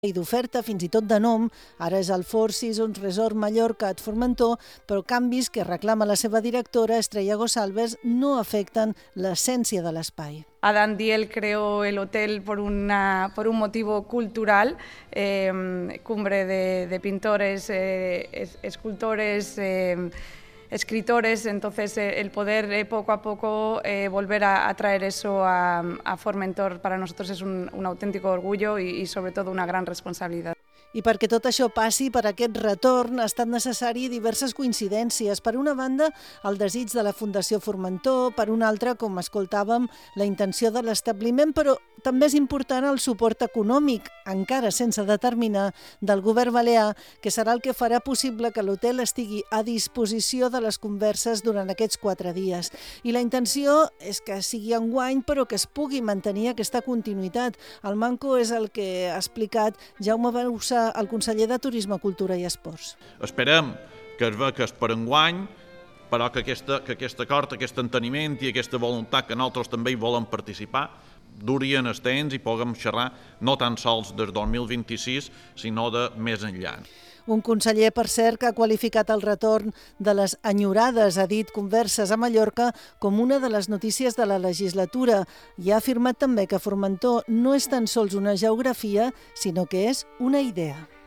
i d'oferta, fins i tot de nom. Ara és el Four Seasons Resort Mallorca at Formentor, però canvis que reclama la seva directora, Estrella Gosalves, no afecten l'essència de l'espai. Adán Diel creó el hotel por un motivo cultural, cumbre de pintores, escultores, escritores, entonces el poder poco a poco volver a traer eso a Formentor para nosotros es un auténtico orgullo y sobre todo una gran responsabilidad. I perquè tot això passi, per aquest retorn, ha estat necessari diverses coincidències. Per una banda, el desig de la Fundació Formentor, per una altra, com escoltàvem, la intenció de l'establiment, però també és important el suport econòmic, encara sense determinar, del govern balear, que serà el que farà possible que l'hotel estigui a disposició de les converses durant aquests 4 dies. I la intenció és que sigui enguany, però que es pugui mantenir aquesta continuïtat. El manco és el que ha explicat Jaume Bausa, el conseller de Turisme, Cultura i Esports. Esperem que es vegi per enguany, però que aquest acord, aquest enteniment i aquesta voluntat que nosaltres també hi volem participar duri en el temps i puguem xerrar no tan sols del 2026, sinó de més enllà. Un conseller, per cert, que ha qualificat el retorn de les enyorades, ha dit, converses a Mallorca com una de les notícies de la legislatura i ha afirmat també que Formentor no és tan sols una geografia, sinó que és una idea.